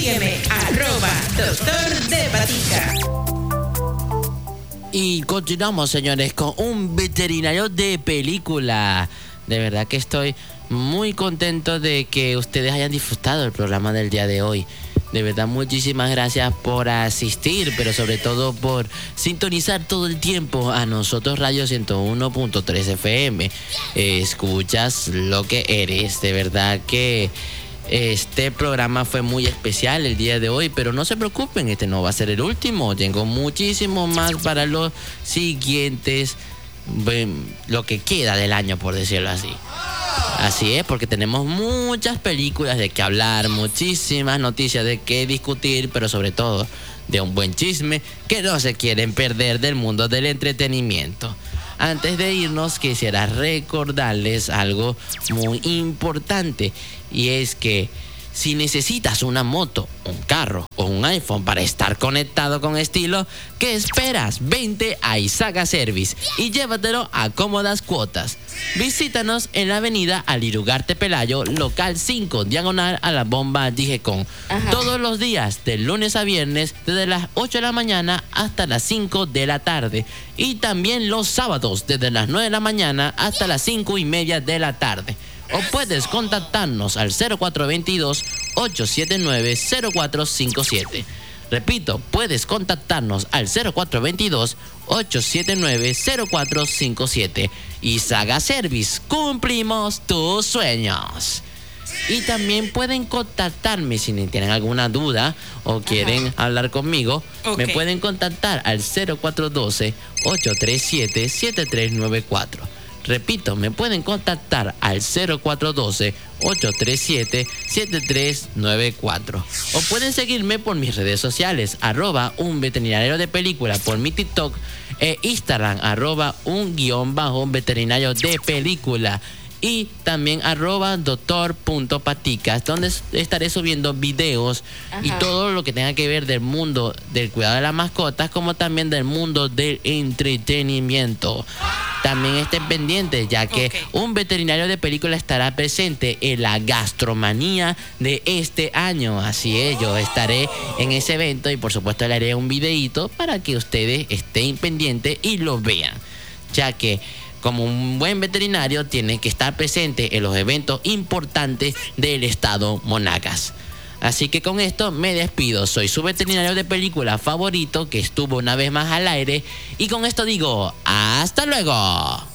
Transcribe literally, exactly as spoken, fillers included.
Sígueme, arroba doctor de Patica. Y continuamos, señores, con un veterinario de película. De verdad que estoy muy contento de que ustedes hayan disfrutado el programa del día de hoy. De verdad, muchísimas gracias por asistir, pero sobre todo por sintonizar todo el tiempo a nosotros Radio ciento uno punto tres F M. Eh, escuchas lo que eres. De verdad que este programa fue muy especial el día de hoy, pero no se preocupen, este no va a ser el último. Tengo muchísimo más para los siguientes, lo que queda del año, por decirlo así. Así es, porque tenemos muchas películas de que hablar, muchísimas noticias de qué discutir, pero sobre todo de un buen chisme que no se quieren perder del mundo del entretenimiento. Antes de irnos, quisiera recordarles algo muy importante, y es que si necesitas una moto, un carro o un iPhone para estar conectado con estilo, ¿qué esperas? Vente a Izaga Service y llévatelo a cómodas cuotas. Visítanos en la avenida Alirugarte Pelayo, local cinco, diagonal a la bomba Digecon. Todos los días, de lunes a viernes, desde las ocho de la mañana hasta las cinco de la tarde. Y también los sábados, desde las nueve de la mañana hasta las cinco y media de la tarde. O puedes contactarnos al cero cuatro dos dos, ocho siete nueve, cero cuatro cinco siete. Repito, puedes contactarnos al cero cuatro dos dos, ocho siete nueve, cero cuatro cinco siete. Izaga Service, cumplimos tus sueños. Y también pueden contactarme si tienen alguna duda o quieren Ajá. hablar conmigo. Okay. Me pueden contactar al cero cuatro uno dos, ocho tres siete, siete tres nueve cuatro. Repito, me pueden contactar al cero cuatro uno dos, ocho tres siete, siete tres nueve cuatro. O pueden seguirme por mis redes sociales, arroba un veterinario de película, por mi TikTok e Instagram, arroba un guión bajo veterinario de película. Y también arroba doctor.paticas, donde estaré subiendo videos Ajá. y todo lo que tenga que ver del mundo del cuidado de las mascotas, como también del mundo del entretenimiento. También estén pendientes, ya que okay. un veterinario de película estará presente en la gastromanía de este año. Así es, yo estaré en ese evento y por supuesto le haré un videíto para que ustedes estén pendientes y lo vean, ya que como un buen veterinario tiene que estar presente en los eventos importantes del estado Monagas. Así que con esto me despido. Soy su veterinario de película favorito, que estuvo una vez más al aire, y con esto digo hasta luego.